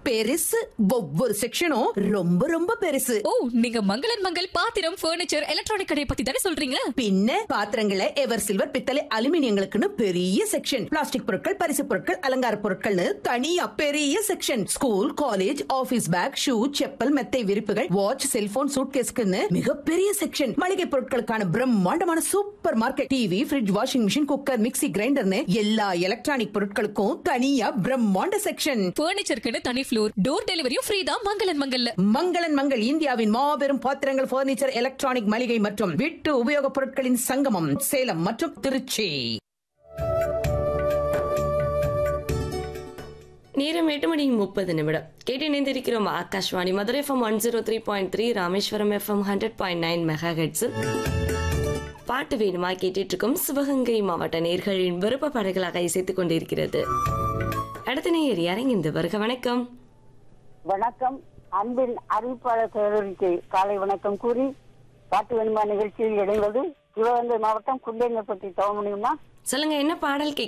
பெருசு. ஒவ்வொரு செக்ஷனும் ரொம்ப ரொம்ப பெருசு. ஓ, நீங்க மங்களன் மங்கள் பாத்திரம், பர்னிச்சர், எலக்ட்ரானிக் கடையை பத்தி தானே சொல்றீங்க? பின்ன பாத்திரங்களை எவர் சில்வர், பித்தளை, அலுமினியங்களுக்குன்னு பெரிய செக்ஷன். பிளாஸ்டிக் பொருட்கள், பரிசு பொருட்கள், அலங்கார பொருட்கள்னு தனியா பெரிய section. School, college, office back, shoe, chappal, மெத்தை விரிப்புகள், வாட்ச், செல்போன், சூட்கேஸ்க்குன்னு மிகப்பெரிய செக்ஷன். மளிகை பொருட்களுக்கான பிரம்மாண்டமான super market. TV, fridge, washing machine, cooker, mixie, கிரைண்டர்னு எல்லா எலக்ட்ரானிக் பொருட்களுக்கும் தனியா பிரம்மாண்ட செக்ஷன். பர்னிச்சருக்கு தனி ஃப்ளோர், டோர் டெலிவரியும் ஃப்ரீ தான் மங்களன் மங்கல்ல. மங்களன் மங்கள் இந்தியாவின் மாபெரும் பாத்திரங்கள், பர்னிச்சர், எலக்ட்ரானிக், மளிகை மற்றும் வீட்டு உபயோகப் பொருட்களின் சங்கமம். சேலம் மற்றும் திருச்சி. நேரம் 8:30 கேட்டு இணைந்திருக்கிறோம். Akashvani Madurai FM 103.3, Rameswaram FM 100.9 megahertz. பாட்டு வேணுமா கேட்டுட்டு இருக்கும் சிவகங்கை மாவட்ட நேர்களின் விருப்ப பாடல்களாக இசைத்துக் கொண்டிருக்கிறது. அடுத்த நேயர் இறங்கி வருக. வணக்கம். வணக்கம். அன்பின் அறிவிப்பாளர் தேர்தலுக்கு காலை வணக்கம் கூறி பாட்டு வேணுமா நிகழ்ச்சியில் இணைவது சிவகங்கை மாவட்டம் குண்டேங்கப்பட்டி தவ முடியுமா? சொல்லுங்க, என்ன பாடல்